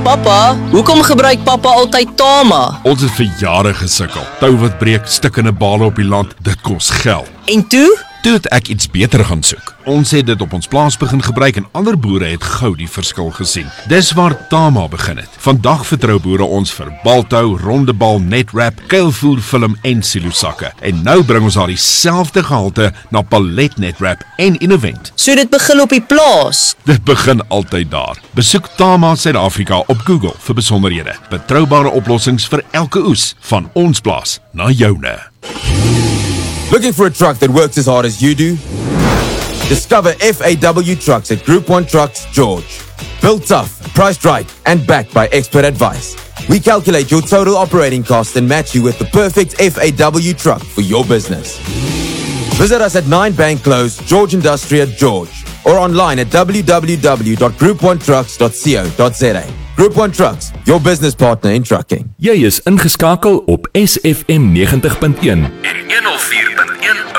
Papa, hoekom gebruik Papa altyd Tama? Ons het vir jare gesukkel. Tou wat breek, stikkende bale op die land, dit kos geld. En toe? Toe het ek iets beter gaan soek. Ons het dit op ons plaas begin gebruik en ander boere het gou die verskil gesien. Dis waar Tama begin het. Vandag vertrou boere ons vir baltou, rondebal, netwrap, kuilvoer film en silosakke. En nou bring ons daar dieselfde gehalte na palet netwrap en Innovent. So dit begin op die plaas. Dit begin altyd daar. Besoek Tama Suid-Afrika op Google vir besonderhede. Betroubare oplossings vir elke oes, van ons plaas na joune. Looking for a truck that works as hard as you do? Discover FAW Trucks at Group 1 Trucks, George. Built tough, priced right, and backed by expert advice. We calculate your total operating cost and match you with the perfect FAW truck for your business. Visit us at 9 Bank Close, George Industria, George, or online at www.group1trucks.co.za. Group 1 Trucks, your business partner in trucking. Jy is ingeskakel op SFM 90.1 en 104.1